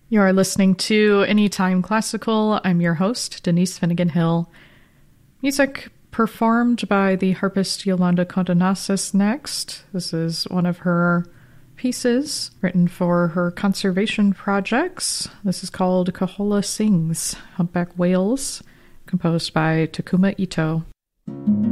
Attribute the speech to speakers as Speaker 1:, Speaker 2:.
Speaker 1: You're listening to Anytime Classical. I'm your host, Denise Finnegan Hill. Music performed by the harpist Yolanda Condonasis next. This is one of her pieces written for her conservation projects. This is called Kohola Sings, Humpback Whales, composed by Takuma Ito.